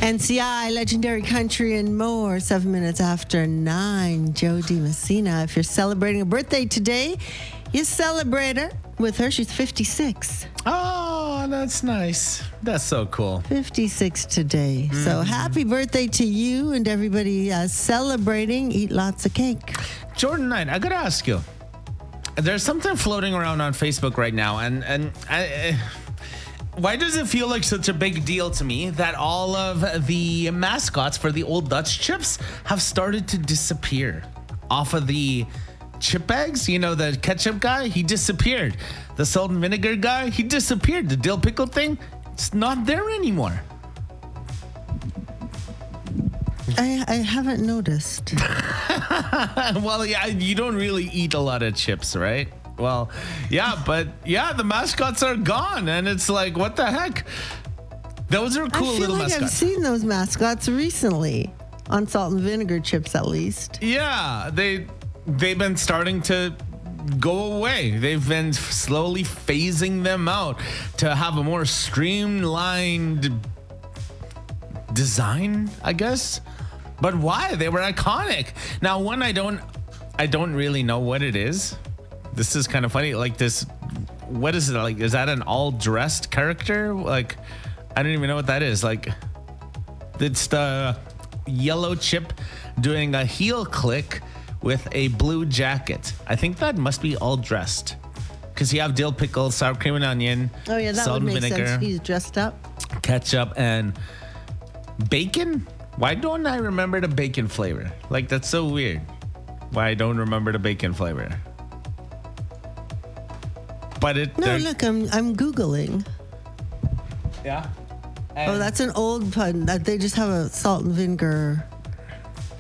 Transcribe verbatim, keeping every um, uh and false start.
N C I, Legendary Country, and more. Seven minutes after nine. Jody Messina. If you're celebrating a birthday today, you celebrate her with her. She's fifty-six. Oh, that's nice. That's so cool. fifty-six today. Mm. So happy birthday to you and everybody uh, celebrating. Eat lots of cake. Jordan Knight, I gotta ask you. There's something floating around on Facebook right now, and and I. Uh, Why does it feel like such a big deal to me that all of the mascots for the Old Dutch chips have started to disappear off of the chip bags? You know, the ketchup guy, he disappeared. The salt and vinegar guy, he disappeared. The dill pickle thing, it's not there anymore. I, I haven't noticed. Well, yeah, you don't really eat a lot of chips, right? Well, yeah, but yeah, the mascots are gone, and it's like, what the heck? Those are cool I feel little like mascots. I've seen those mascots recently on salt and vinegar chips, at least. Yeah, they they've been starting to go away. They've been slowly phasing them out to have a more streamlined design, I guess. But why? They were iconic. Now, one, I don't, I don't really know what it is. This is kind of funny. Like this, what is it like? Is that an all dressed character? Like, I don't even know what that is. Like, it's the yellow chip doing a heel click with a blue jacket. I think that must be all dressed because you have dill pickle, sour cream and onion. Oh yeah, that salt would and make vinegar, sense. He's dressed up. Ketchup and bacon. Why don't I remember the bacon flavor? Like, that's so weird. Why I don't remember the bacon flavor? But it. No, look, I'm I'm googling. Yeah. And oh, that's an old pun. That they just have a salt and vinegar